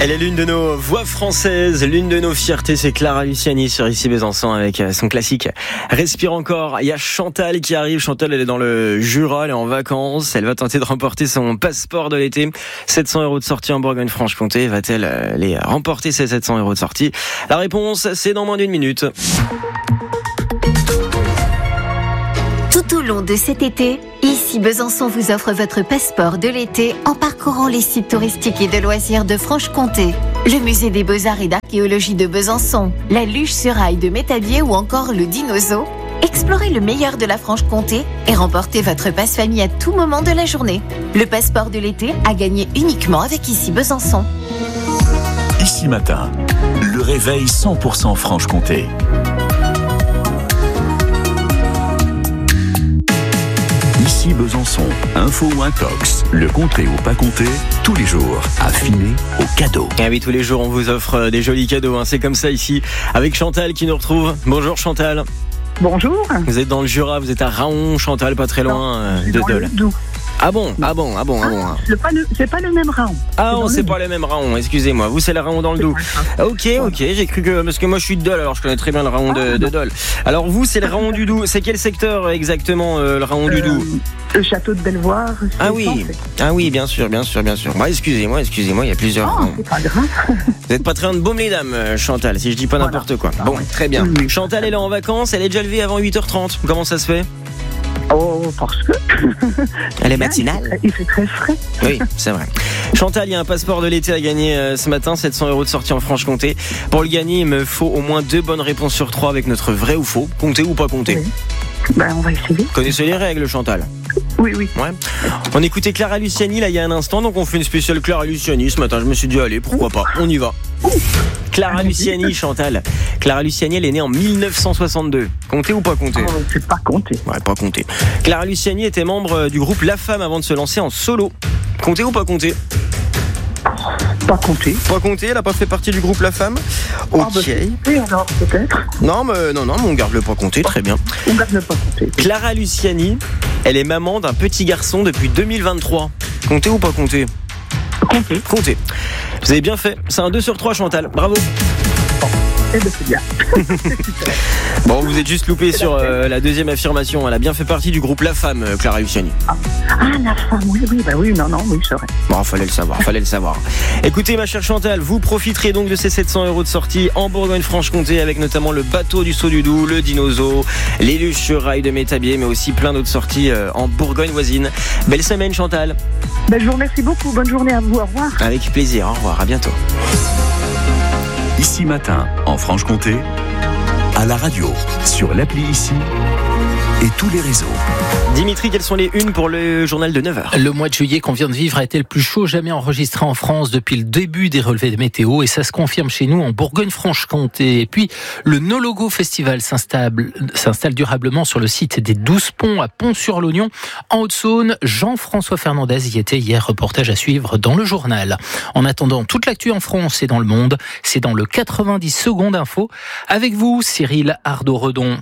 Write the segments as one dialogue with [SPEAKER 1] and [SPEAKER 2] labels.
[SPEAKER 1] Elle est l'une de nos voix françaises, l'une de nos fiertés, c'est Clara Luciani sur Ici Besançon avec son classique Respire encore. Il y a Chantal qui arrive. Chantal, elle est dans le Jura, elle est en vacances. Elle va tenter de remporter son passeport de l'été. 700 € de sortie en Bourgogne-Franche-Comté. Va-t-elle les remporter, ces 700 € de sortie? La réponse, c'est dans moins d'une minute.
[SPEAKER 2] Tout au long de cet été, Ici Besançon vous offre votre passeport de l'été en parcourant les sites touristiques et de loisirs de Franche-Comté. Le musée des Beaux-Arts et d'Archéologie de Besançon, la Luche sur Rail de Métabier ou encore le Dino-Zoo. Explorez le meilleur de la Franche-Comté et remportez votre passe-famille à tout moment de la journée. Le passeport de l'été à gagner uniquement avec Ici Besançon.
[SPEAKER 3] Ici matin, le réveil 100% Franche-Comté. Ici Besançon, info ou intox, le compter ou pas compter, tous les jours, affiné au cadeau.
[SPEAKER 1] Ah oui, tous les jours on vous offre des jolis cadeaux, c'est comme ça ici, avec Chantal qui nous retrouve. Bonjour Chantal.
[SPEAKER 4] Bonjour.
[SPEAKER 1] Vous êtes dans le Jura, vous êtes à Raon, Chantal, pas très loin de Dole. Ah bon.
[SPEAKER 4] C'est pas le même Raon.
[SPEAKER 1] Ah non, c'est pas le même Raon, excusez-moi. Vous, c'est le Raon dans le Doubs. Ok, j'ai cru que... Parce que moi, je suis de Dole, alors je connais très bien le Raon de Dole. Alors vous, c'est le Raon du Doubs. C'est quel secteur exactement, le Raon du Doubs?
[SPEAKER 4] Le château de Bellevoire.
[SPEAKER 1] Ah oui, bien sûr. Bah, excusez-moi, il y a plusieurs Raons.
[SPEAKER 4] C'est pas grave.
[SPEAKER 1] Vous n'êtes pas très loin de Baume-les-Dames, Chantal, si je dis pas n'importe quoi. Bon, très bien. Chantal, elle est en vacances, elle est déjà levée avant 8h30. Comment ça se fait?
[SPEAKER 4] Oh, parce que...
[SPEAKER 1] Elle est matinale.
[SPEAKER 4] Il fait très frais.
[SPEAKER 1] Oui, c'est vrai. Chantal, il y a un passeport de l'été à gagner ce matin, 700 € de sortie en Franche-Comté. Pour le gagner, il me faut au moins 2 bonnes réponses sur 3 avec notre vrai ou faux. Compter ou pas compter?
[SPEAKER 4] Oui. On va essayer.
[SPEAKER 1] Connaissez les règles, Chantal?
[SPEAKER 4] Oui.
[SPEAKER 1] Ouais. On écoutait Clara Luciani là il y a un instant, donc on fait une spéciale Clara Luciani ce matin. Je me suis dit allez, pourquoi pas, on y va. Clara Luciani, Chantal. Clara Luciani, elle est née en 1962. Compter ou pas compter?
[SPEAKER 4] C'est pas compter.
[SPEAKER 1] Ouais, pas compter. Clara Luciani était membre du groupe La Femme avant de se lancer en solo. Compter ou pas compter?
[SPEAKER 4] Pas compter.
[SPEAKER 1] Pas compter, elle a pas fait partie du groupe La Femme. Ok.
[SPEAKER 4] Oui, alors peut-être.
[SPEAKER 1] Non, mais on garde le pas compter, très bien.
[SPEAKER 4] On garde le pas compter.
[SPEAKER 1] Clara Luciani, elle est maman d'un petit garçon depuis 2023. Compter ou pas compter? Compter. Vous avez bien fait. C'est un 2 sur 3, Chantal. Bravo.
[SPEAKER 4] C'est bien.
[SPEAKER 1] Bon, vous êtes juste loupé sur la deuxième affirmation. Elle a bien fait partie du groupe La Femme, Clara Luciani.
[SPEAKER 4] Ah, La Femme, oui, c'est vrai.
[SPEAKER 1] Bon, fallait le savoir. Écoutez, ma chère Chantal, vous profiterez donc de ces 700 € de sortie en Bourgogne-Franche-Comté avec notamment le bateau du Saut du Doubs, le Dino-Zoo, les Luches sur Rail de Métabier, mais aussi plein d'autres sorties en Bourgogne voisine. Belle semaine, Chantal.
[SPEAKER 4] Je vous remercie beaucoup. Bonne journée à vous. Au revoir.
[SPEAKER 1] Avec plaisir. Au revoir. À bientôt.
[SPEAKER 3] Ici matin, en Franche-Comté, à la radio, sur l'appli Ici et tous les réseaux.
[SPEAKER 1] Dimitri, quelles sont les unes pour le journal de 9h?
[SPEAKER 5] Le mois de juillet qu'on vient de vivre a été le plus chaud jamais enregistré en France depuis le début des relevés de météo et ça se confirme chez nous en Bourgogne-Franche-Comté. Et puis, le No Logo Festival s'installe durablement sur le site des 12 ponts à Pont-sur-l'Oignon. En Haute-Saône, Jean-François Fernandez y était hier, reportage à suivre dans le journal. En attendant, toute l'actu en France et dans le monde, c'est dans le 90 secondes info. Avec vous, Cyril Ardo-Redon.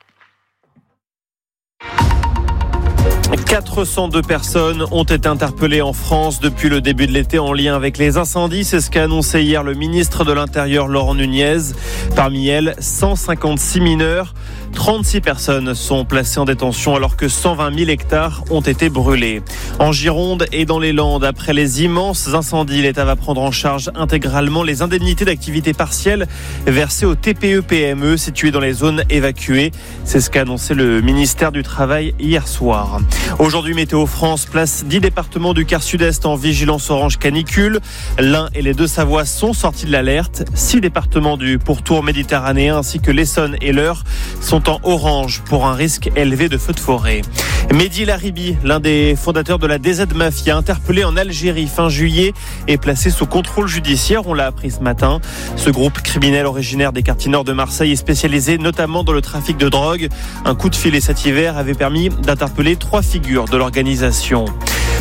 [SPEAKER 6] 402 personnes ont été interpellées en France depuis le début de l'été en lien avec les incendies. C'est ce qu'a annoncé hier le ministre de l'Intérieur, Laurent Nunez. Parmi elles, 156 mineurs. 36 personnes sont placées en détention alors que 120 000 hectares ont été brûlés. En Gironde et dans les Landes, après les immenses incendies, l'État va prendre en charge intégralement les indemnités d'activité partielle versées aux TPE-PME situées dans les zones évacuées. C'est ce qu'a annoncé le ministère du Travail hier soir. Aujourd'hui, Météo France place 10 départements du quart sud-est en vigilance orange canicule. L'Ain et les Deux-Savoies sont sortis de l'alerte. 6 départements du pourtour méditerranéen ainsi que l'Essonne et l'Eure sont en orange pour un risque élevé de feux de forêt. Mehdi Laribi, l'un des fondateurs de la DZ Mafia, interpellé en Algérie fin juillet, est placé sous contrôle judiciaire. On l'a appris ce matin. Ce groupe criminel originaire des quartiers nord de Marseille est spécialisé notamment dans le trafic de drogue. Un coup de filet cet hiver avait permis d'interpeller 3 figures de l'organisation.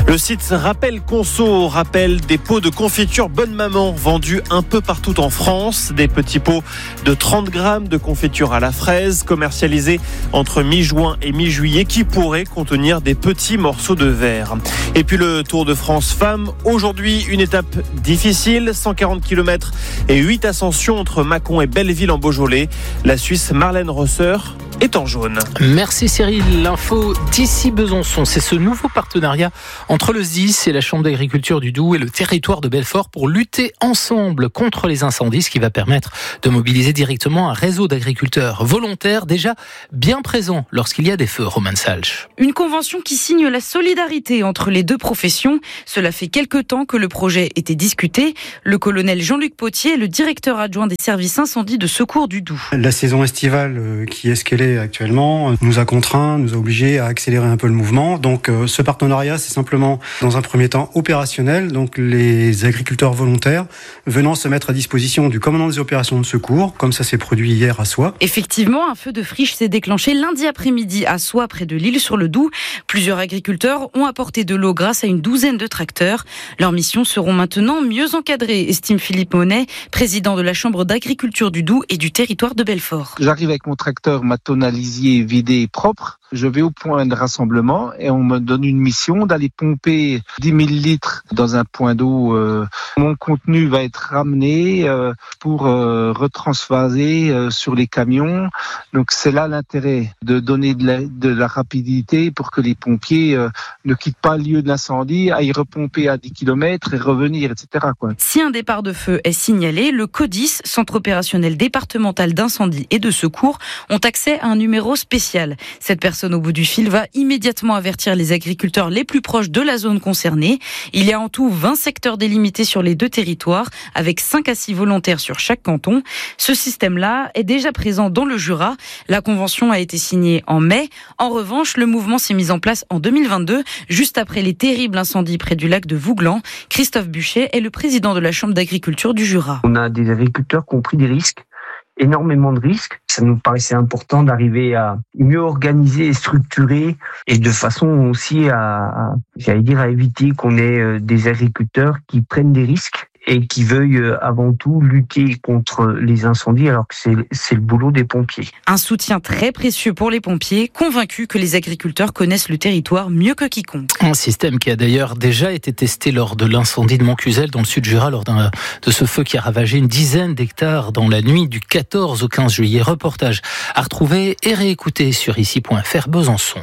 [SPEAKER 6] Le site Rappel Conso rappelle des pots de confiture Bonne Maman vendus un peu partout en France. Des petits pots de 30 grammes de confiture à la fraise commercialisés entre mi-juin et mi-juillet qui pourraient contenir des petits morceaux de verre. Et puis le Tour de France Femmes. Aujourd'hui, une étape difficile, 140 km et 8 ascensions entre Mâcon et Belleville en Beaujolais. La Suisse Marlène Rosser est en jaune.
[SPEAKER 5] Merci Cyril. L'info d'ici Besançon, c'est ce nouveau partenariat entre le SDIS et la Chambre d'agriculture du Doubs et le territoire de Belfort pour lutter ensemble contre les incendies, ce qui va permettre de mobiliser directement un réseau d'agriculteurs volontaires déjà bien présents lorsqu'il y a des feux. Roman Salch.
[SPEAKER 7] Une convention qui signe la solidarité entre les deux professions. Cela fait quelque temps que le projet était discuté. Le colonel Jean-Luc Potier est le directeur adjoint des services incendie de secours du Doubs.
[SPEAKER 8] La saison estivale qui est ce qu'elle est actuellement nous a contraints, nous a obligés à accélérer un peu le mouvement. Donc ce partenariat, c'est simplement dans un premier temps opérationnel. Donc les agriculteurs volontaires venant se mettre à disposition du commandant des opérations de secours, comme ça s'est produit hier à Soie.
[SPEAKER 7] Effectivement, un feu de friche s'est déclenché lundi après-midi à Soie, près de l'Isle-sur-le-Doubs. Plusieurs agriculteurs ont apporté de l'eau grâce à une douzaine de tracteurs. Leurs missions seront maintenant mieux encadrées, estime Philippe Monet, président de la Chambre d'agriculture du Doubs et du territoire de Belfort.
[SPEAKER 9] J'arrive avec mon tracteur, ma tonne à lisier vidé et propre. Je vais au point de rassemblement et on me donne une mission d'aller pomper 10 000 litres dans un point d'eau. Mon contenu va être ramené pour retransvaser sur les camions. Donc c'est là l'intérêt de donner de la rapidité pour que les pompiers ne quittent pas le lieu de l'incendie, aillent repomper à 10 km et revenir, etc.
[SPEAKER 7] Si un départ de feu est signalé, le CODIS, Centre opérationnel départemental d'incendie et de secours, ont accès à un numéro spécial. Cette personne au bout du fil va immédiatement avertir les agriculteurs les plus proches de la zone concernée. Il y a en tout 20 secteurs délimités sur les deux territoires, avec 5 à 6 volontaires sur chaque canton. Ce système-là est déjà présent dans le Jura. La convention a été signée en mai. En revanche, le mouvement s'est mis en place en 2022, juste après les terribles incendies près du lac de Vouglan. Christophe Buchet est le président de la Chambre d'agriculture du Jura.
[SPEAKER 10] On a des agriculteurs qui ont pris des risques, énormément de risques. Ça nous paraissait important d'arriver à mieux organiser et structurer et de façon aussi à éviter qu'on ait des agriculteurs qui prennent des risques et qui veuillent avant tout lutter contre les incendies alors que c'est le boulot des pompiers.
[SPEAKER 7] Un soutien très précieux pour les pompiers, convaincus que les agriculteurs connaissent le territoire mieux que quiconque.
[SPEAKER 5] Un système qui a d'ailleurs déjà été testé lors de l'incendie de Montcuzel dans le sud Jura, lors de ce feu qui a ravagé une dizaine d'hectares dans la nuit du 14 au 15 juillet. Reportage à retrouver et réécouter sur ici.fr Besançon.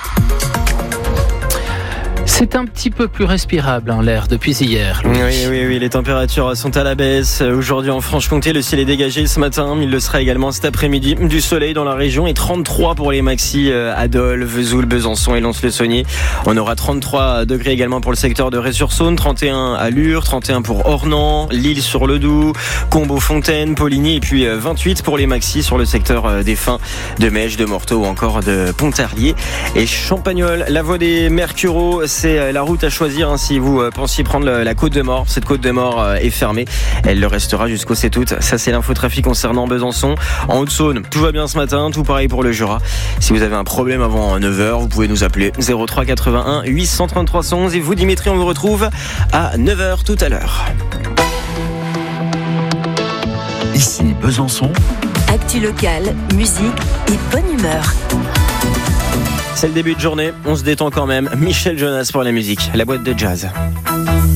[SPEAKER 5] C'est un petit peu plus respirable l'air depuis hier.
[SPEAKER 1] Oui, les températures sont à la baisse. Aujourd'hui en Franche-Comté, le ciel est dégagé ce matin. Il le sera également cet après-midi. Du soleil dans la région et 33 pour les maxis à Dole, Vesoul, Besançon et Lons-le-Saunier. On aura 33 degrés également pour le secteur de Ré-sur-Saône, 31 à Lure, 31 pour Ornans, Lille-sur-le-Doubs, Combeau-Fontaine, Poligny et puis 28 pour les maxis sur le secteur des Fins, de Mèche, de Morteau ou encore de Pontarlier et Champagnole. La voie des Mercureaux, c'est la route à choisir si vous pensiez prendre la Côte de Mort. Cette Côte de Mort est fermée. Elle le restera jusqu'au 7 août. Ça, c'est l'infotrafic concernant Besançon. En Haute-Saône, tout va bien ce matin. Tout pareil pour le Jura. Si vous avez un problème avant 9h, vous pouvez nous appeler 03 81 833 111. Et vous, Dimitri, on vous retrouve à 9h tout à l'heure.
[SPEAKER 3] Ici Besançon.
[SPEAKER 2] Actu locale, musique et bonne humeur.
[SPEAKER 1] C'est le début de journée, on se détend quand même. Michel Jonas pour la musique, la boîte de jazz.